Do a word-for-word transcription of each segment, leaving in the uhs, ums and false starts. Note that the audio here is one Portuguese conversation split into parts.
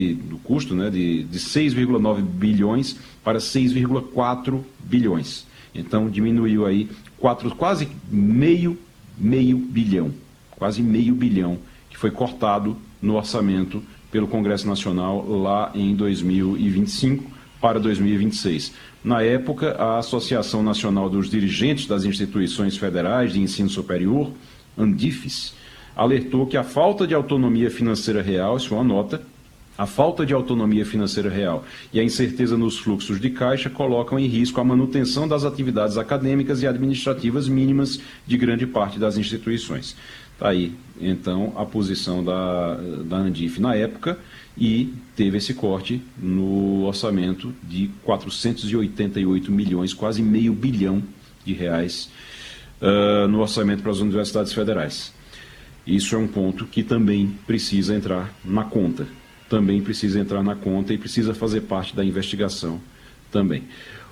do custo, né, de, de seis vírgula nove bilhões para seis vírgula quatro bilhões. Então diminuiu aí quatro, quase meio, meio bilhão, quase meio bilhão que foi cortado no orçamento pelo Congresso Nacional lá em dois mil e vinte e cinco para dois mil e vinte e seis. Na época, a Associação Nacional dos Dirigentes das Instituições Federais de Ensino Superior, ANDIFES, alertou que a falta de autonomia financeira real, isso é uma nota, a falta de autonomia financeira real e a incerteza nos fluxos de caixa colocam em risco a manutenção das atividades acadêmicas e administrativas mínimas de grande parte das instituições. Está aí, então, a posição da, da ANDIF na época e teve esse corte no orçamento de quatrocentos e oitenta e oito milhões, quase meio bilhão de reais uh, no orçamento para as universidades federais. Isso é um ponto que também precisa entrar na conta. Também precisa entrar na conta e precisa fazer parte da investigação também.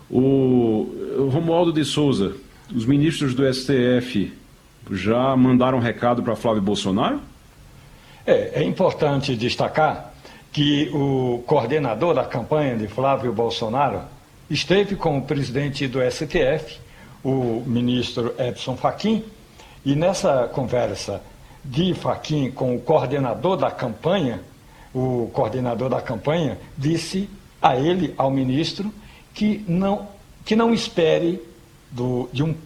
O, o Romualdo de Souza, os ministros do S T F já mandaram um recado para Flávio Bolsonaro? É, é importante destacar que o coordenador da campanha de Flávio Bolsonaro esteve com o presidente do S T F, o ministro Edson Fachin, e nessa conversa de Fachin com o coordenador da campanha, o coordenador da campanha disse a ele, ao ministro, que não, que não espere do, de um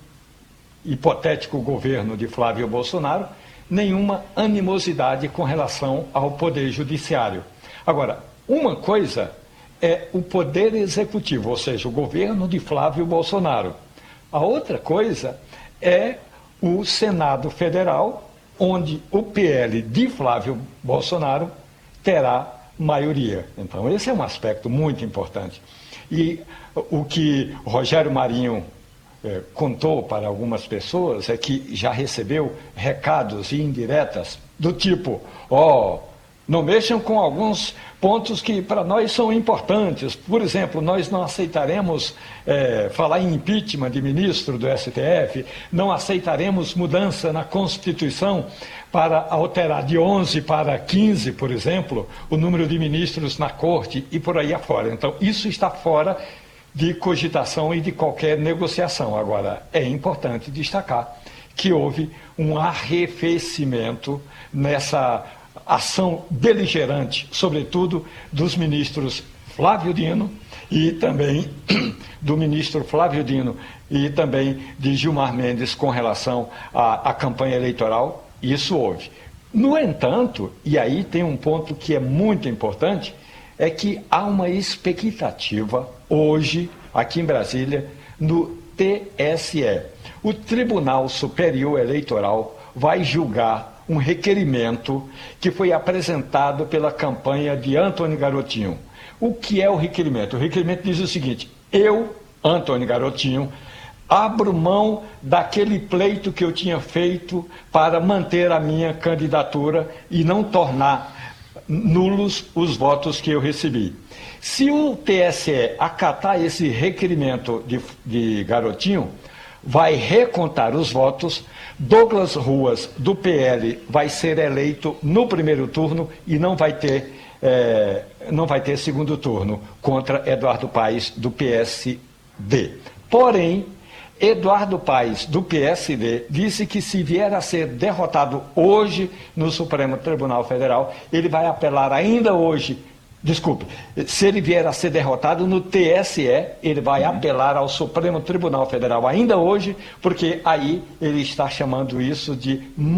hipotético governo de Flávio Bolsonaro nenhuma animosidade com relação ao Poder Judiciário. Agora, uma coisa é o Poder Executivo, ou seja, o governo de Flávio Bolsonaro. A outra coisa é o Senado Federal, onde o P L de Flávio Bolsonaro terá maioria. Então, esse é um aspecto muito importante. E o que Rogério Marinho eh, contou para algumas pessoas é que já recebeu recados e indiretas do tipo, ó, oh, não mexam com alguns pontos que para nós são importantes. Por exemplo, nós não aceitaremos é, falar em impeachment de ministro do S T F, não aceitaremos mudança na Constituição para alterar de onze para quinze, por exemplo, o número de ministros na Corte e por aí afora. Então, isso está fora de cogitação e de qualquer negociação. Agora, é importante destacar que houve um arrefecimento nessa ação beligerante, sobretudo dos ministros Flávio Dino e também do ministro Flávio Dino e também de Gilmar Mendes com relação à, à campanha eleitoral. Isso houve. No entanto, e aí tem um ponto que é muito importante, é que há uma expectativa hoje, aqui em Brasília, no T S E. O Tribunal Superior Eleitoral vai julgar um requerimento que foi apresentado pela campanha de Antony Garotinho. O que é o requerimento? O requerimento diz o seguinte: eu, Antony Garotinho, abro mão daquele pleito que eu tinha feito para manter a minha candidatura e não tornar nulos os votos que eu recebi. Se o T S E acatar esse requerimento de, de Garotinho, vai recontar os votos, Douglas Ruas, do P L, vai ser eleito no primeiro turno e não vai ter, é, não vai ter segundo turno contra Eduardo Paes, do P S D. Porém, Eduardo Paes, do P S D, disse que se vier a ser derrotado hoje no Supremo Tribunal Federal, ele vai apelar ainda hoje. Desculpe, se ele vier a ser derrotado no T S E, ele vai apelar ao Supremo Tribunal Federal ainda hoje, porque aí ele está chamando isso de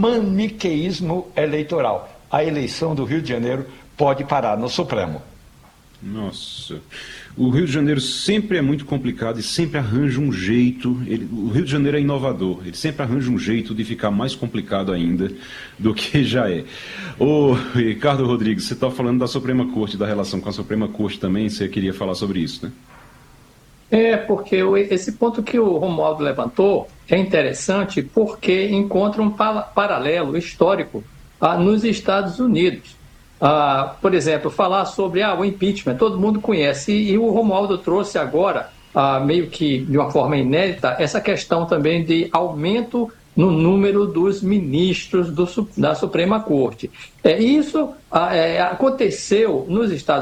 maniqueísmo eleitoral. A eleição do Rio de Janeiro pode parar no Supremo. Nossa, o Rio de Janeiro sempre é muito complicado e sempre arranja um jeito, ele, o Rio de Janeiro é inovador, ele sempre arranja um jeito de ficar mais complicado ainda do que já é. Ô, Ricardo Rodrigues, você está falando da Suprema Corte, da relação com a Suprema Corte também, você queria falar sobre isso, né? É, porque esse ponto que o Romualdo levantou é interessante porque encontra um paralelo histórico ah, nos Estados Unidos. Ah, por exemplo, falar sobre ah, o impeachment, todo mundo conhece, e, e o Romualdo trouxe agora, ah, meio que de uma forma inédita, essa questão também de aumento no número dos ministros do, da Suprema Corte. É, isso ah, é, aconteceu nos Estados